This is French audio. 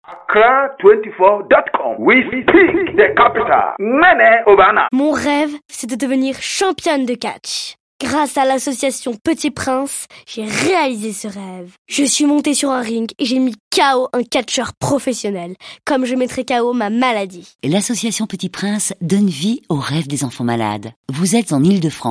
Accra24.com. We speak the capital. Mene Obana. Mon rêve, c'est de devenir championne de catch. Grâce à l'association Petit Prince, j'ai réalisé ce rêve. Je suis montée sur un ring et j'ai mis KO un catcheur professionnel, comme je mettrai KO ma maladie. L'association Petit Prince donne vie aux rêves des enfants malades. Vous êtes en Île-de-France.